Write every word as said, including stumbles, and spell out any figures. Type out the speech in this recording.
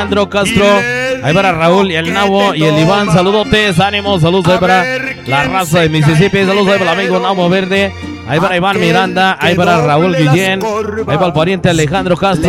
Alejandro Castro, ahí para Raúl y el Nabo y el Iván, saludotes, ánimos, saludos ahí para la raza de Mississippi, saludos ahí para el amigo Nabo Verde, ahí para Iván Miranda, ahí para Raúl Guillén, ahí para el pariente Alejandro Castro.